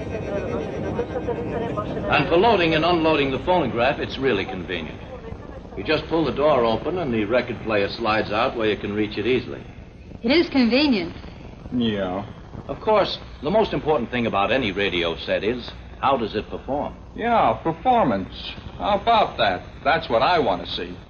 And for loading and unloading the phonograph, it's really convenient. You just pull the door open and the record player slides out where you can reach it easily. It is convenient. Yeah. Of course, the most important thing about any radio set is, how does it perform? Yeah, performance. How about that? That's what I want to see.